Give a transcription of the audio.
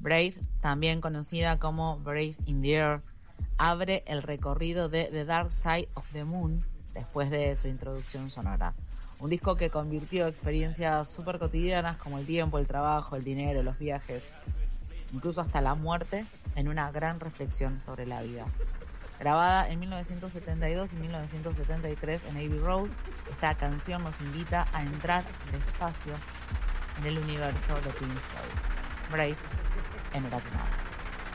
Brave, también conocida como Brave in the Air, abre el recorrido de The Dark Side of the Moon después de su introducción sonora. Un disco que convirtió experiencias súper cotidianas como el tiempo, el trabajo, el dinero, los viajes, incluso hasta la muerte, en una gran reflexión sobre la vida. Grabada en 1972 y 1973 en Abbey Road, esta canción nos invita a entrar despacio en el universo de Pink Floyd. Brave en Hora Nada.